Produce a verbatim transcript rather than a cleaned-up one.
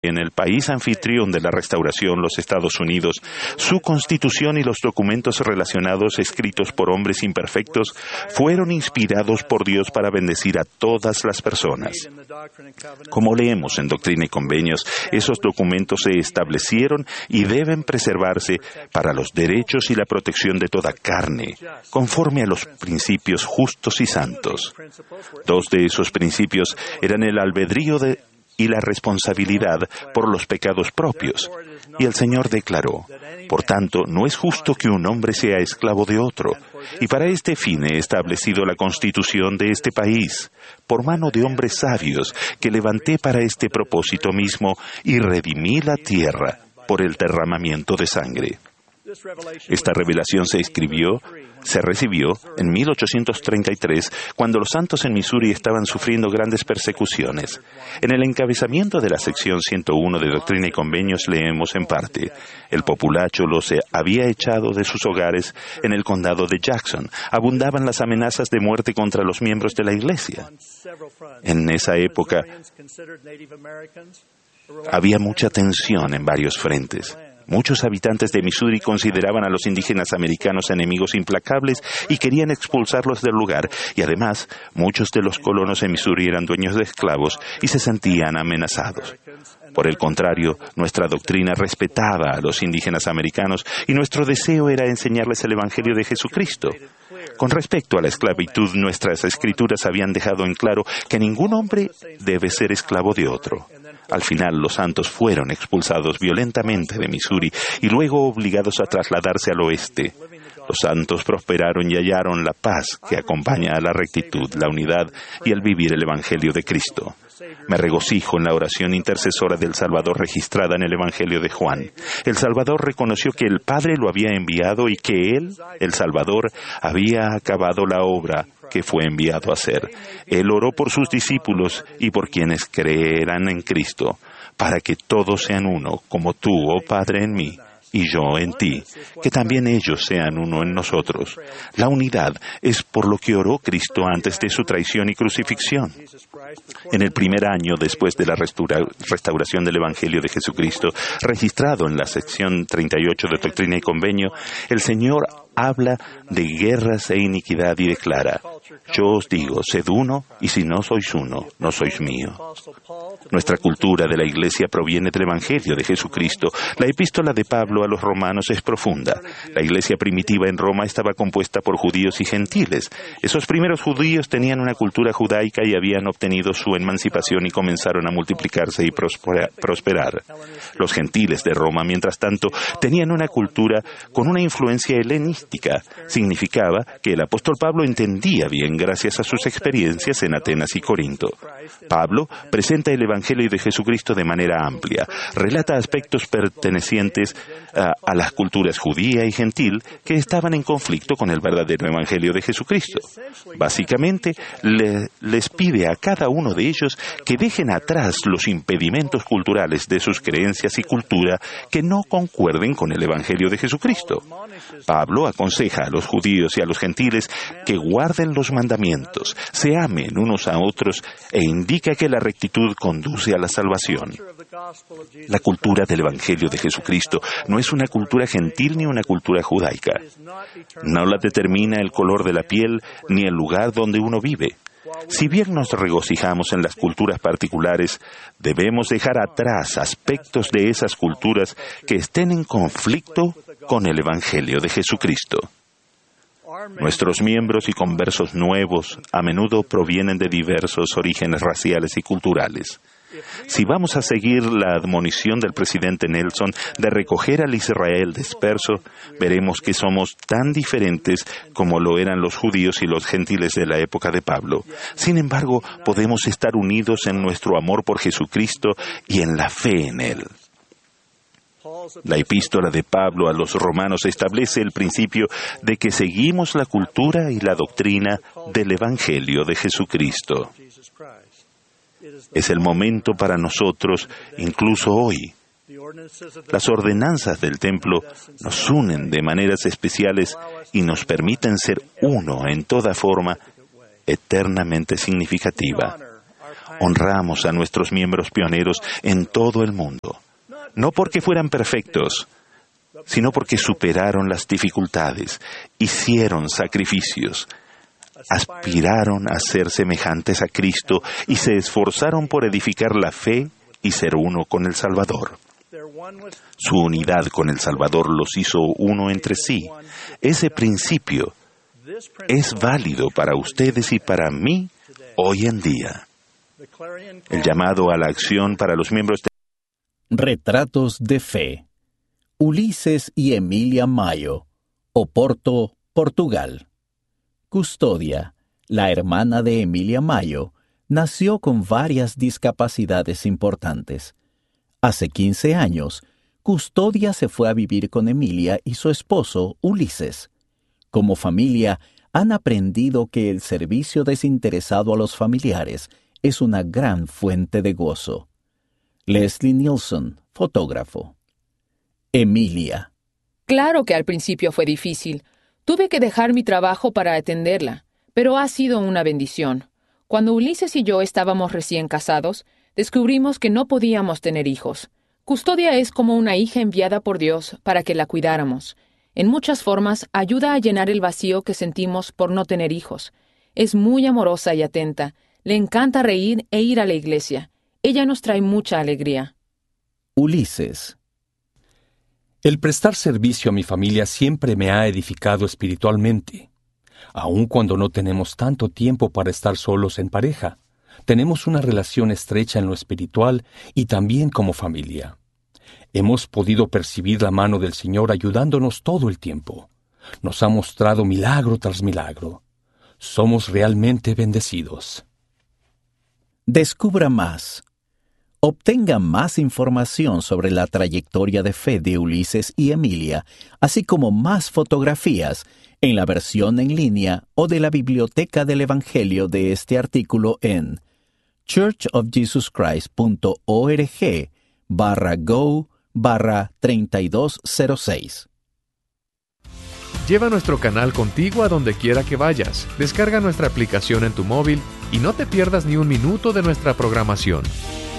En el país anfitrión de la restauración, los Estados Unidos, su constitución y los documentos relacionados escritos por hombres imperfectos fueron inspirados por Dios para bendecir a todas las personas. Como leemos en Doctrina y Convenios, esos documentos se establecieron y deben preservarse para los derechos y la protección de toda carne, conforme a los principios justos y santos. Dos de esos principios eran el albedrío de y la responsabilidad por los pecados propios. Y el Señor declaró: por tanto, no es justo que un hombre sea esclavo de otro, y para este fin he establecido la constitución de este país, por mano de hombres sabios, que levanté para este propósito mismo, y redimí la tierra por el derramamiento de sangre. Esta revelación se escribió, se recibió en mil ochocientos treinta y tres, cuando los santos en Missouri estaban sufriendo grandes persecuciones. En el encabezamiento de la sección ciento uno de Doctrina y Convenios leemos en parte: el populacho los había echado de sus hogares en el condado de Jackson. Abundaban las amenazas de muerte contra los miembros de la Iglesia. En esa época había mucha tensión en varios frentes. Muchos habitantes de Missouri consideraban a los indígenas americanos enemigos implacables y querían expulsarlos del lugar, y además, muchos de los colonos en Missouri eran dueños de esclavos y se sentían amenazados. Por el contrario, nuestra doctrina respetaba a los indígenas americanos y nuestro deseo era enseñarles el Evangelio de Jesucristo. Con respecto a la esclavitud, nuestras escrituras habían dejado en claro que ningún hombre debe ser esclavo de otro. Al final, los santos fueron expulsados violentamente de Missouri y luego obligados a trasladarse al oeste. Los santos prosperaron y hallaron la paz que acompaña a la rectitud, la unidad y el vivir el Evangelio de Cristo. Me regocijo en la oración intercesora del Salvador registrada en el Evangelio de Juan. El Salvador reconoció que el Padre lo había enviado y que Él, el Salvador, había acabado la obra que fue enviado a hacer. Él oró por sus discípulos y por quienes creerán en Cristo, para que todos sean uno, como tú, oh Padre, en mí, y yo en ti, que también ellos sean uno en nosotros. La unidad es por lo que oró Cristo antes de su traición y crucifixión. En el primer año después de la restaura- restauración del Evangelio de Jesucristo, registrado en la sección treinta y ocho de Doctrina y Convenio, el Señor habla de guerras e iniquidad y declara: yo os digo, sed uno, y si no sois uno, no sois mío. Nuestra cultura de la Iglesia proviene del Evangelio de Jesucristo. La epístola de Pablo a los romanos es profunda. La Iglesia primitiva en Roma estaba compuesta por judíos y gentiles. Esos primeros judíos tenían una cultura judaica y habían obtenido su emancipación y comenzaron a multiplicarse y prosperar. Los gentiles de Roma, mientras tanto, tenían una cultura con una influencia helenística. Significaba que el apóstol Pablo entendía bien gracias a sus experiencias en Atenas y Corinto. Pablo presenta el Evangelio de Jesucristo de manera amplia. Relata aspectos pertenecientes a, a las culturas judía y gentil que estaban en conflicto con el verdadero Evangelio de Jesucristo. Básicamente, le, les pide a cada uno de ellos que dejen atrás los impedimentos culturales de sus creencias y cultura que no concuerden con el Evangelio de Jesucristo. Pablo aconseja a los judíos y a los gentiles que guarden los mandamientos, se amen unos a otros e indica que la rectitud conduce a la salvación. La cultura del Evangelio de Jesucristo no es una cultura gentil ni una cultura judaica. No la determina el color de la piel ni el lugar donde uno vive. Si bien nos regocijamos en las culturas particulares, debemos dejar atrás aspectos de esas culturas que estén en conflicto con el Evangelio de Jesucristo. Nuestros miembros y conversos nuevos a menudo provienen de diversos orígenes raciales y culturales. Si vamos a seguir la admonición del presidente Nelson de recoger al Israel disperso, veremos que somos tan diferentes como lo eran los judíos y los gentiles de la época de Pablo. Sin embargo, podemos estar unidos en nuestro amor por Jesucristo y en la fe en Él. La epístola de Pablo a los romanos establece el principio de que seguimos la cultura y la doctrina del Evangelio de Jesucristo. Es el momento para nosotros, incluso hoy. Las ordenanzas del templo nos unen de maneras especiales y nos permiten ser uno en toda forma eternamente significativa. Honramos a nuestros miembros pioneros en todo el mundo, no porque fueran perfectos, sino porque superaron las dificultades, hicieron sacrificios, aspiraron a ser semejantes a Cristo y se esforzaron por edificar la fe y ser uno con el Salvador. Su unidad con el Salvador los hizo uno entre sí. Ese principio es válido para ustedes y para mí hoy en día. El llamado a la acción para los miembros de... Retratos de fe. Ulises y Emilia Mayo, Oporto, Portugal. Custodia, la hermana de Emilia Mayo, nació con varias discapacidades importantes. Hace quince años, Custodia se fue a vivir con Emilia y su esposo, Ulises. Como familia, han aprendido que el servicio desinteresado a los familiares es una gran fuente de gozo. Leslie Nielsen, fotógrafo. Emilia. Claro que al principio fue difícil. Tuve que dejar mi trabajo para atenderla, pero ha sido una bendición. Cuando Ulises y yo estábamos recién casados, descubrimos que no podíamos tener hijos. Custodia es como una hija enviada por Dios para que la cuidáramos. En muchas formas, ayuda a llenar el vacío que sentimos por no tener hijos. Es muy amorosa y atenta. Le encanta reír e ir a la iglesia. Ella nos trae mucha alegría. Ulises. El prestar servicio a mi familia siempre me ha edificado espiritualmente. Aun cuando no tenemos tanto tiempo para estar solos en pareja, tenemos una relación estrecha en lo espiritual y también como familia. Hemos podido percibir la mano del Señor ayudándonos todo el tiempo. Nos ha mostrado milagro tras milagro. Somos realmente bendecidos. Descubra más. Obtenga más información sobre la trayectoria de fe de Ulises y Emilia, así como más fotografías en la versión en línea o de la biblioteca del Evangelio de este artículo en churchofjesuschrist.org barra go barra treinta y dos cero seis. Lleva nuestro canal contigo a donde quiera que vayas. Descarga nuestra aplicación en tu móvil y no te pierdas ni un minuto de nuestra programación.